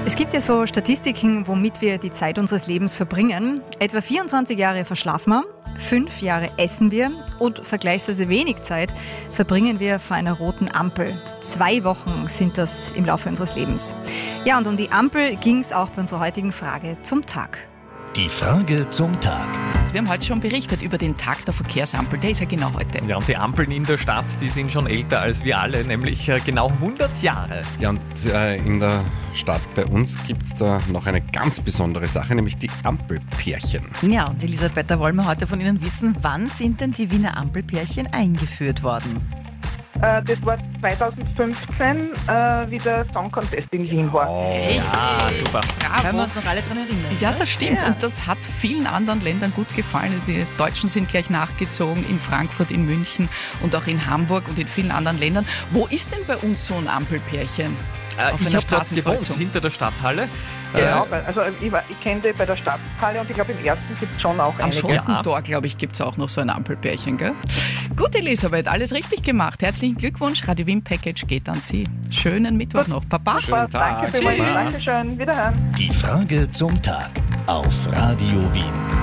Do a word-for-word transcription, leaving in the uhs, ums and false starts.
Es gibt ja so Statistiken, womit wir die Zeit unseres Lebens verbringen. Etwa vierundzwanzig Jahre verschlafen wir, fünf Jahre essen wir und vergleichsweise wenig Zeit verbringen wir vor einer roten Ampel. Zwei Wochen sind das im Laufe unseres Lebens. Ja, und um die Ampel ging es auch bei unserer heutigen Frage zum Tag. Die Frage zum Tag. Wir haben heute schon berichtet über den Tag der Verkehrsampel. Der ist ja genau heute. Ja, und die Ampeln in der Stadt, die sind schon älter als wir alle, nämlich äh, genau hundert Jahre. Ja, und äh, in der Stadt bei uns gibt es da noch eine ganz besondere Sache, nämlich die Ampelpärchen. Ja, und Elisabeth, da wollen wir heute von Ihnen wissen, wann sind denn die Wiener Ampelpärchen eingeführt worden? Das war zweitausendfünfzehn, äh, wie der Song Contest in Wien war. Echt? Ja, super. Können wir uns noch alle dran erinnern? Ja, das stimmt. Ja. Und das hat vielen anderen Ländern gut gefallen. Die Deutschen sind gleich nachgezogen, in Frankfurt, in München und auch in Hamburg und in vielen anderen Ländern. Wo ist denn bei uns so ein Ampelpärchen? Äh, Auf ich einer habe dort gewohnt, Straßenkreuzung. hinter der Stadthalle. Genau, Äh, weil- also ich, war- ich kenne die bei der Stadthalle und ich glaube im ersten gibt es schon auch Am einige. Schottentor, glaube ich, gibt es auch noch so ein Ampelpärchen, gell? Gut, Elisabeth, alles richtig gemacht. Herzlichen Glückwunsch. Radio Wien Package geht an Sie. Schönen Mittwoch noch. Baba. Super, Tag. danke vielmals. Tschüss. Dankeschön. Wiederhören. Die Frage zum Tag auf Radio Wien.